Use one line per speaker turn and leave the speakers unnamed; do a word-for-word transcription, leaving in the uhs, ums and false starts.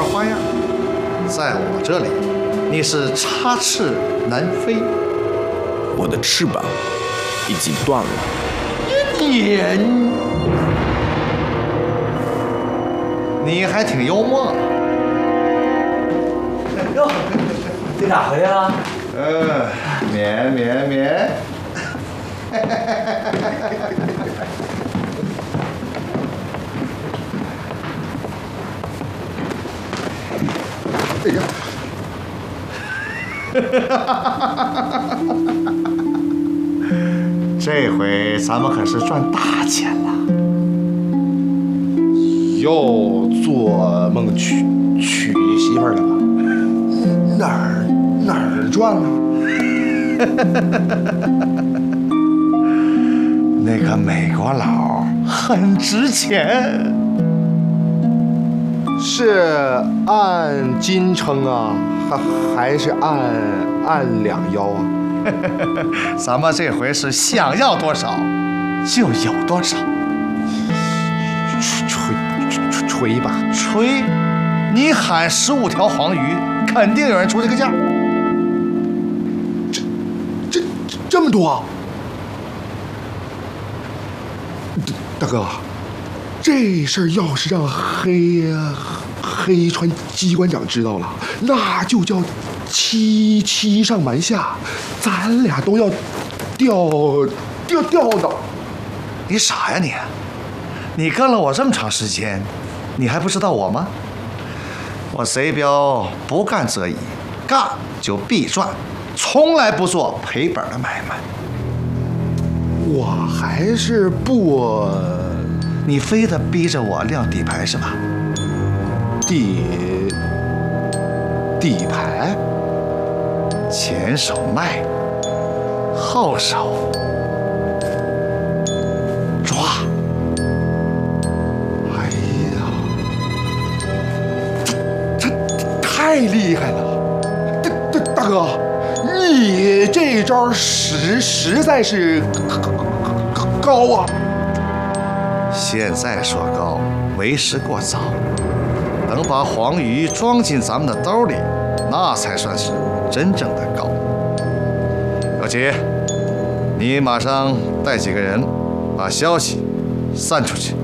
玩花样。在我这里，你是插翅难飞。
我的翅膀已经断了。
你你还挺幽默。
哟，队长回来了。
嗯，免免免。哎呀！这回咱们可是赚大钱了。
又做梦娶娶媳妇儿了吧？哪儿哪儿赚呢？
那个美国佬很值钱。
是按斤称啊，还还是按按两腰啊？
咱们这回是想要多少就有多少。
吹吹吹吹吧，
吹！你喊十五条黄鱼，肯定有人出这个价。
这这这这么多啊！大哥，这事儿要是让黑黑川机关长知道了，那就叫欺欺上瞒下，咱俩都要掉掉掉的。
你傻呀你！你跟了我这么长时间，你还不知道我吗？我贼彪不干则已，干就必赚，从来不做赔本的买卖。
我还是不，
你非得逼着我亮底牌是吧？
底底牌，
前手卖，后手抓。
哎呀，这这太厉害了！大大大哥，你这招实实在是高啊！
现在说高，为时过早。等把黄鱼装进咱们的兜里，那才算是真正的高。小齐，你马上带几个人把消息散出去。